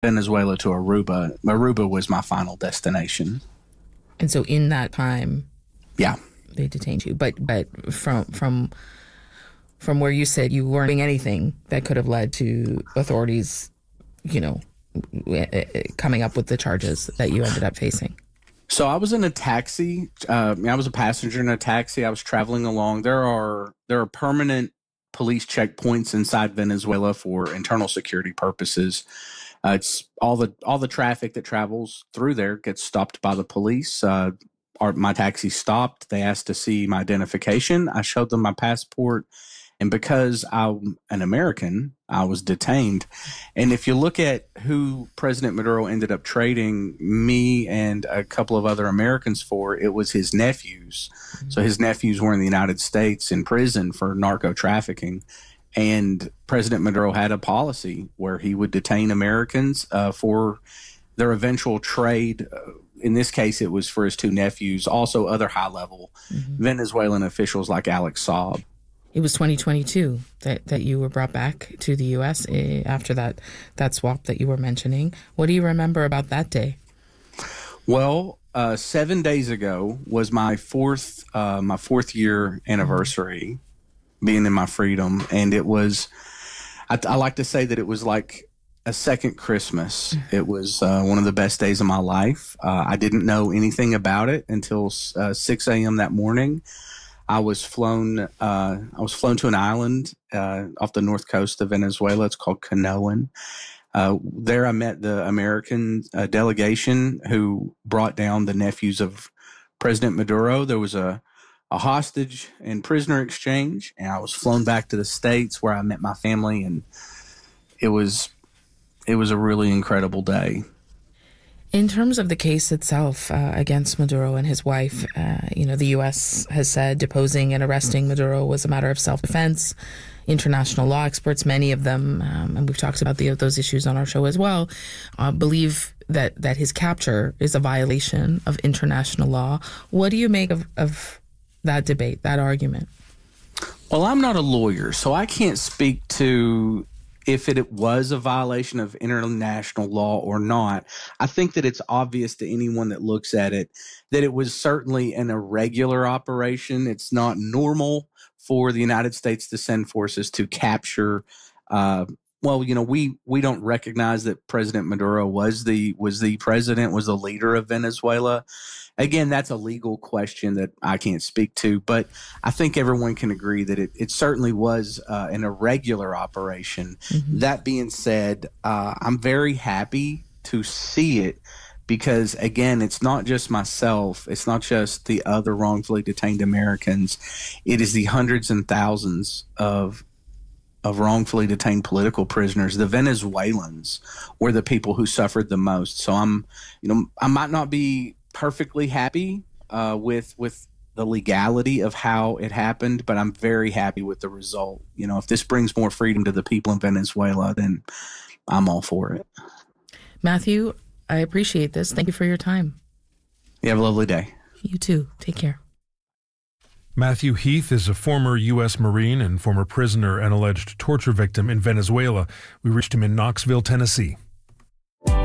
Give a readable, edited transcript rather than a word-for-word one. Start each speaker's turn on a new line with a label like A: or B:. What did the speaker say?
A: Venezuela to Aruba. Aruba was my final destination.
B: And so in that time,
A: yeah,
B: they detained you. But from where you said you weren't doing anything that could have led to authorities, coming up with the charges that you ended up facing.
A: So I was in a taxi. I was a passenger in a taxi. I was traveling along. There are permanent police checkpoints inside Venezuela for internal security purposes. It's all the traffic that travels through there gets stopped by the police. My taxi stopped. They asked to see my identification. I showed them my passport. And because I'm an American, I was detained. And if you look at who President Maduro ended up trading me and a couple of other Americans for, it was his nephews. Mm-hmm. So his nephews were in the United States in prison for narco trafficking. And President Maduro had a policy where he would detain Americans for their eventual trade. In this case, it was for his two nephews, also other high-level Venezuelan officials like Alex Saab.
B: It was 2022 that you were brought back to the U.S. After that swap that you were mentioning. What do you remember about that day?
A: Well, 7 days ago was my fourth year anniversary being in my freedom, and it was. I like to say that it was like a second Christmas. It was one of the best days of my life. I didn't know anything about it until 6 a.m. that morning. I was flown to an island off the north coast of Venezuela. It's called Canoan. There I met the American delegation who brought down the nephews of President Maduro. There was a hostage and prisoner exchange, and I was flown back to the States where I met my family, and it was a really incredible day.
B: In terms of the case itself against Maduro and his wife, the U.S. has said deposing and arresting Maduro was a matter of self-defense. International law experts, many of them, and we've talked about those issues on our show as well, believe that his capture is a violation of international law. What do you make of that debate, that argument?
A: Well, I'm not a lawyer, so I can't speak to if it was a violation of international law or not. I think that it's obvious to anyone that looks at it that it was certainly an irregular operation. It's not normal for the United States to send forces to capture. We don't recognize that President Maduro was the leader of Venezuela. Again, that's a legal question that I can't speak to, but I think everyone can agree that it certainly was an irregular operation. Mm-hmm. That being said, I'm very happy to see it because, again, it's not just myself. It's not just the other wrongfully detained Americans. It is the hundreds and thousands of wrongfully detained political prisoners. The Venezuelans were the people who suffered the most. So I might not be perfectly happy with the legality of how it happened, but I'm very happy with the result. If this brings more freedom to the people in Venezuela, then I'm all for it.
B: Matthew, I appreciate this. Thank you for your time.
A: You have a lovely day.
B: You too. Take care.
C: Matthew Heath is a former U.S. Marine and former prisoner and alleged torture victim in Venezuela. We reached him in Knoxville, Tennessee.